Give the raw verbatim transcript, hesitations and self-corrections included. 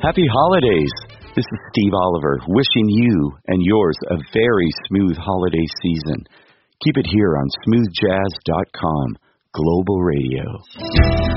Happy holidays. This is Steve Oliver wishing you and yours a very smooth holiday season. Keep it here on smooth jazz dot com, Global Radio.